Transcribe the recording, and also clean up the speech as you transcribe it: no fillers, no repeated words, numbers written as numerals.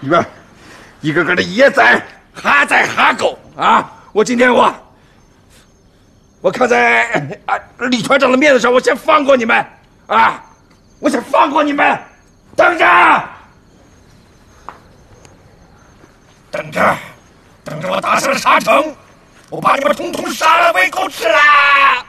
你们一个个的野崽，哈崽哈狗啊！我今天我看在李团长的面子上，我先放过你们啊！我先放过你们，等着，等着我打下了沙城，我把你们统统杀了喂狗吃啦！